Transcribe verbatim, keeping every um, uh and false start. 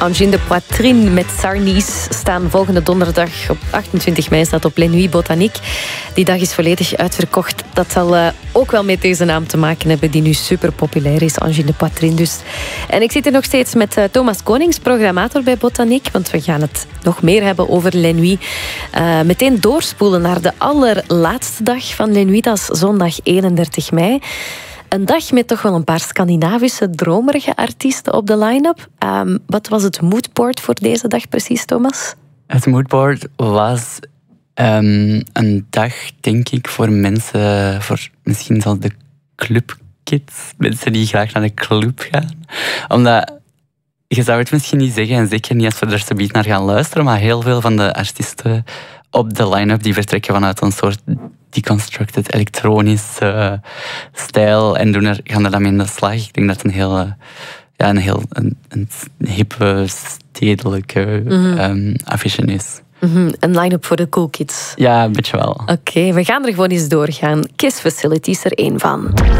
Angine de Poitrine met Sarnies staan volgende donderdag op achtentwintig mei staat op Les Nuits Botaniques. Die dag is volledig uitverkocht. Dat zal uh, ook wel met deze naam te maken hebben die nu super populair is, Angine de Poitrine dus. En ik zit er nog steeds met uh, Thomas Konings, programmator bij Botanique, want we gaan het nog meer hebben over Les Nuits. Uh, meteen doorspoelen naar de allerlaatste dag van Les Nuits, dat is zondag eenendertig mei. Een dag met toch wel een paar Scandinavische, dromerige artiesten op de line-up. Um, wat was het moodboard voor deze dag precies, Thomas? Het moodboard was um, een dag, denk ik, voor mensen, voor misschien zelfs de clubkids, mensen die graag naar de club gaan. Omdat, je zou het misschien niet zeggen, en zeker niet als we er zometeen naar gaan luisteren, maar heel veel van de artiesten op de line-up die vertrekken vanuit een soort deconstructed elektronische uh, stijl en doen er, gaan er dan mee in de slag. Ik denk dat het een heel, uh, ja, een heel een, een hippe, stedelijke mm-hmm. um, affiche is. Mm-hmm. Een line-up voor de cool kids. Ja, een beetje wel. Oké, okay, we gaan er gewoon eens doorgaan. Kiss Facility is er één van.